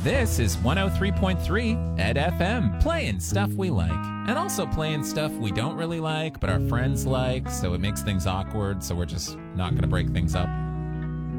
This is 103.3 Ed FM, playing stuff we like, and also playing stuff we don't really like, but our friends like, so it makes things awkward, so we're just not going to break things up.